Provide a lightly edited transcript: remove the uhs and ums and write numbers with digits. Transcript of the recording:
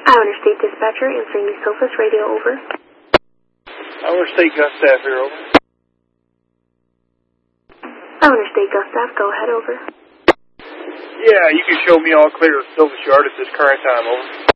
Iowa State Dispatcher answering the Sophos radio, over. Iowa State Gus Staff here, over. Iowa State Gus Staff, go ahead, over. Yeah, you can show me all clear at Sophos Yard at this current time, over.